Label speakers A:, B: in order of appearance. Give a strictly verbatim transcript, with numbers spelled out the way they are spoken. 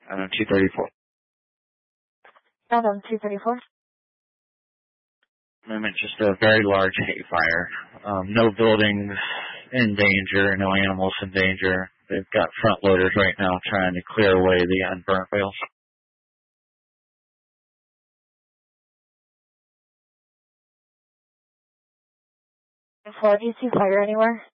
A: Uh, two thirty-four.
B: Adam two thirty-four.
A: Movement, just a very large hay fire. Um, no buildings in danger, no animals in danger. They've got front loaders right now trying to clear away the unburnt bales.
B: four, do you see fire anywhere?